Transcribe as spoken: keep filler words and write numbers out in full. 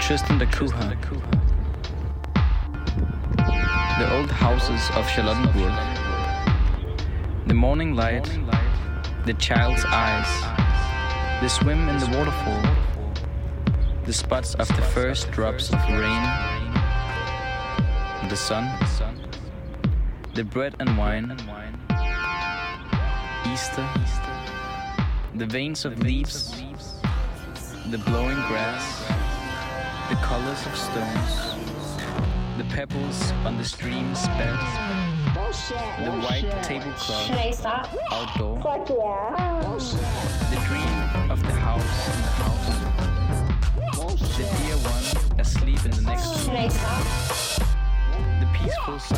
Tristan da Cunha. The old houses of Charlottenburg. The morning light, the child's eyes, the swim in the waterfall, the spots of the first drops of rain, the sun, the bread and wine, Easter, the veins of leaves, the blowing grass, the colors of stones, the pebbles on the stream's bed, the white tablecloth outdoor, the dream of the house in the house, the dear one asleep in the next room, the peaceful sun